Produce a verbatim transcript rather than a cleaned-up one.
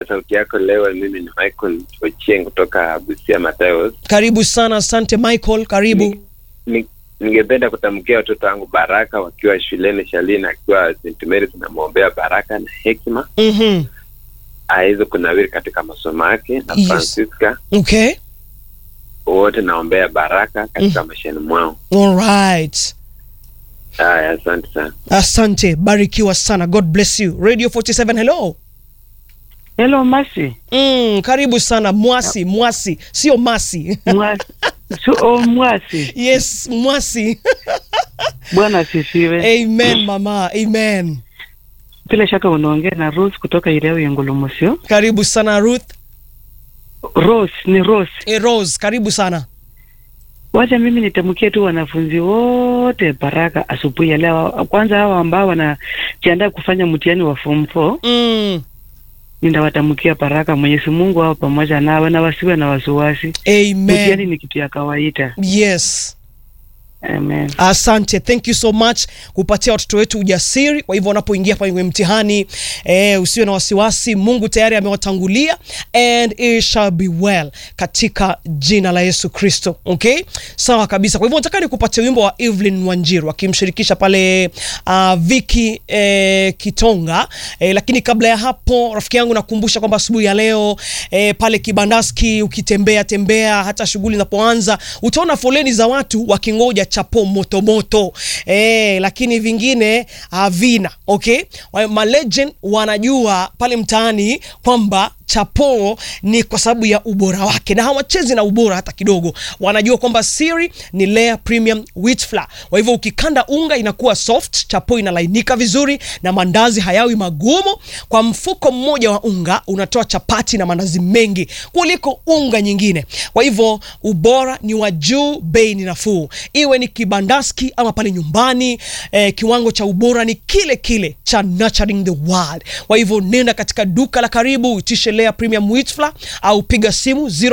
sauti yako leo. Mimi ni Michael Ochieng kutoka Busia Matayos. Karibu sana, asante Michael, karibu. Ni, ni, ningependa kutamkia watoto wangu baraka wakiwa shuleni. Shalina akiwa Saint Mary's, na muombea baraka na hekima. Mhm. Aizo kunawiri katika masomo yake na Yes. Francisca. Okay. Wote naombea baraka katika mm. maishani mwao. All right. Haya, asante sana. Asante, barikiwa sana. God bless you. Radio forty-seven, hello. Hello, Masi. Mm, karibu sana Mwasi, Mwasi, sio Masi. Mwasi. So, oh, Mwasi. Yes, Mwasi. Bwana asifiwe. Amen mama, amen. Bila shaka unaongea na Rose kutoka Ireo ya Ngulumusio. Karibu sana Ruth. Rose, ni Rose. E Rose, karibu sana. Wacha mimi nitamkie tu wanafunzi wote baraka asubuhi ya leo. Kwanza hao ambao wanajiandaa kufanya mtihani wa form four. Mm. Ninawatamkia baraka. Mwenyezi Mungu awe pamoja nawe na wasiwe na wasiwasi. Amen. Mtihani ni kitu ya kawaida. Yes. Amen. Asante, thank you so much kupatia watoto wetu ujasiri. Kwa hivyo wanapoingia kwenye mtihani eh, usiwe na wasiwasi, Mungu tayari amewatangulia, and it shall be well katika jina la Yesu Kristo. Okay, sawa kabisa. Kwa hivyo nataka nikupatie wimbo wa Evelyn Wanjiru akimshirikisha pale uh, Vicky eh, Kitonga eh, lakini kabla ya hapo, rafiki yangu, nakumbusha kwamba asubuhi ya leo eh, pale Kibandaski ukitembea tembea, hata shughuli zinapoanza utaona foleni za watu wakingoja chapo moto moto eh, lakini vingine havina. Okay, ma legend wanajua pale mtaani kwamba chapo ni kwa sababu ya ubora wake, na hawachezi na ubora hata kidogo. Wanajua kwamba siri ni layer premium wheat flour. Kwa hivyo ukikanda unga inakuwa soft, chapo inalainika vizuri, na mandazi hayawi magumu. Kwa mfuko mmoja wa unga unatoa chapati na mandazi mengi kuliko unga nyingine. Kwa hivyo ubora ni wa juu, bei ni nafuu. Iwe ni Kibandaski ama pale nyumbani, eh, kiwango cha ubora ni kile kile cha Nurturing the World. Kwa hivyo nenda katika duka la karibu, itishe layer premium wheat flour au piga simu zero